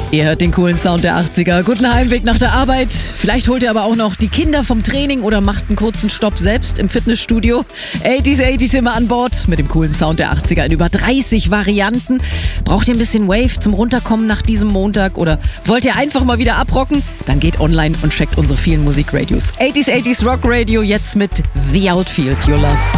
Ihr hört den coolen Sound der 80er. Guten Heimweg nach der Arbeit. Vielleicht holt ihr aber auch noch die Kinder vom Training oder macht einen kurzen Stopp selbst im Fitnessstudio. 80s immer an Bord mit dem coolen Sound der 80er in über 30 Varianten. Braucht ihr ein bisschen Wave zum Runterkommen nach diesem Montag oder wollt ihr einfach mal wieder abrocken? Dann geht online und checkt unsere vielen Musikradios. 80s Rock Radio jetzt mit The Outfield, Your Love.